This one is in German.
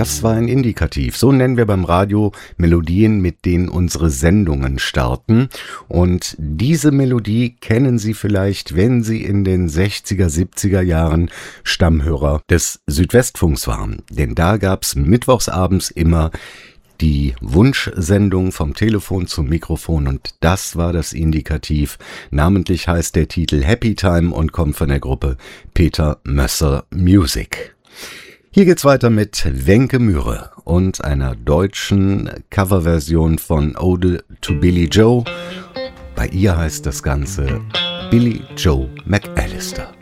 Das war ein Indikativ. So nennen wir beim Radio Melodien, mit denen unsere Sendungen starten. Und diese Melodie kennen Sie vielleicht, wenn Sie in den 60er, 70er Jahren Stammhörer des Südwestfunks waren. Denn da gab's mittwochsabends immer die Wunschsendung vom Telefon zum Mikrofon und das war das Indikativ. Namentlich heißt der Titel Happy Time und kommt von der Gruppe Peter Mösser Music. Hier geht's weiter mit Wenke Mühre und einer deutschen Coverversion von Ode to Billy Joe. Bei ihr heißt das Ganze Billy Joe McAllister.